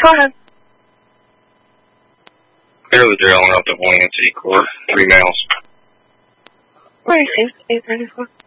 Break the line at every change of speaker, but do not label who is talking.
Go ahead.
Clearly drilling up the Williams Core, 3 males.
Where is 834?